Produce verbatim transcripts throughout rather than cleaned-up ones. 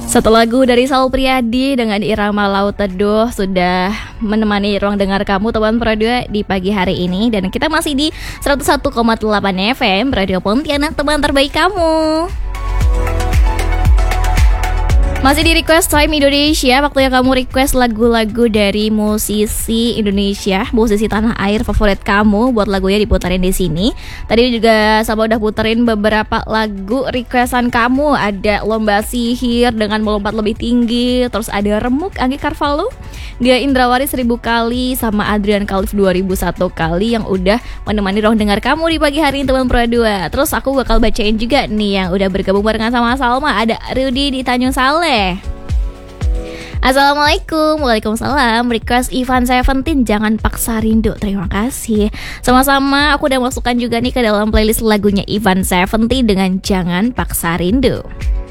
Satu lagu dari Sal Priadi dengan irama Laut Teduh sudah menemani ruang dengar kamu teman Pro dua di pagi hari ini. Dan kita masih di seratus satu koma delapan F M Radio Pontianak, teman terbaik kamu. Masih di Request Time Indonesia, waktunya kamu request lagu-lagu dari musisi Indonesia, musisi tanah air favorit kamu, buat lagunya diputarin di sini. Tadi juga sama udah puterin beberapa lagu requestan kamu. Ada Lomba Sihir dengan Melompat Lebih Tinggi, terus ada Remuk Anggi Carvalho, Dia Indrawari seribu kali, sama Adrian Khalif dua ribu satu kali yang udah menemani ruang dengar kamu di pagi hari ini teman Pro dua. Terus aku bakal bacain juga nih yang udah bergabung barengan sama Salma. Ada Rudy di Tanjung Saleh. Assalamualaikum. Waalaikumsalam. Request Ivan Seventeen, Jangan Paksa Rindu. Terima kasih. Sama-sama, aku udah masukkan juga nih ke dalam playlist lagunya Ivan Seventeen dengan Jangan Paksa Rindu.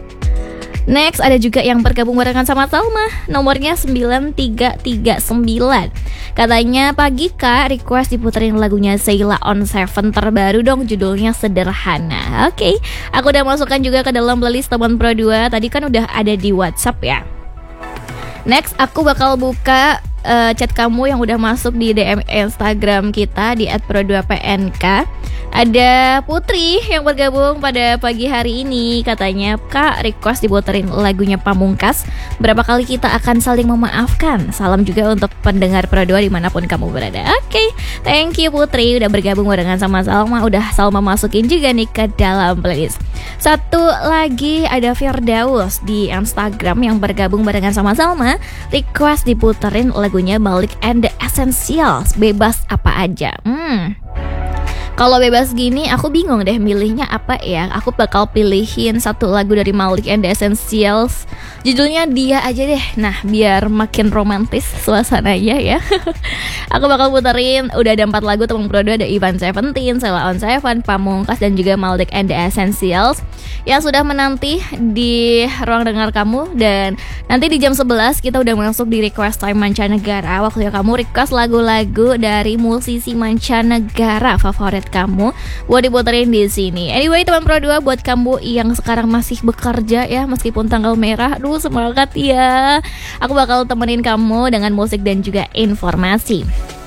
Next ada juga yang bergabung barengan sama Salma, nomornya sembilan tiga tiga sembilan. Katanya, pagi kak, request diputerin lagunya Sheila on Seven terbaru dong, judulnya Sederhana. Oke, okay. Aku udah masukkan juga ke dalam playlist teman Pro dua. Tadi kan udah ada di WhatsApp ya. Next aku bakal buka uh, chat kamu yang udah masuk di D M Instagram kita di et pro dua p n k. Ada Putri yang bergabung pada pagi hari ini. Katanya, kak, request diputerin lagunya Pamungkas, Berapa Kali Kita Akan Saling Memaafkan. Salam juga untuk pendengar Pro dua dimanapun kamu berada. Oke, okay. Thank you Putri udah bergabung barengan sama Salma. Udah Salma masukin juga nih ke dalam playlist. Satu lagi ada Firdaus di Instagram yang bergabung barengan sama Salma. Request diputerin lagunya Malik and the Essentials, Bebas Apa Aja. Hmm Kalau bebas gini aku bingung deh milihnya apa ya. Aku bakal pilihin satu lagu dari Malik and the Essentials, judulnya Dia Aja deh. Nah, biar makin romantis suasananya ya. Aku bakal puterin, udah ada empat lagu teman Pro dua. Ada Ivan Seventeen, Sheila on Seven, Pamungkas, dan juga Malik and the Essentials yang sudah menanti di ruang dengar kamu. Dan nanti di jam sebelas kita udah masuk di Request Time Mancanegara. Waktunya kamu request lagu-lagu dari musisi mancanegara favorit kamu buat diputerin di sini. Anyway, teman Pro dua, buat kamu yang sekarang masih bekerja ya, meskipun tanggal merah, aduh semangat ya. Aku bakal temenin kamu dengan musik dan juga informasi.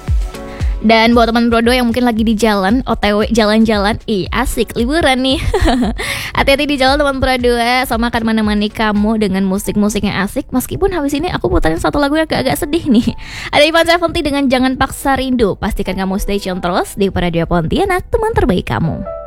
Dan buat teman Pro dua yang mungkin lagi di jalan, O T W jalan-jalan, ih asik liburan nih. Hati-hati di jalan teman Pro dua, sama akan menemani kamu dengan musik-musik yang asik. Meskipun habis ini aku puterin satu lagu yang agak-agak sedih nih. Ada Ivan Seventeen dengan Jangan Paksa Rindu. Pastikan kamu stay tune terus di Radio Pontianak, teman terbaik kamu.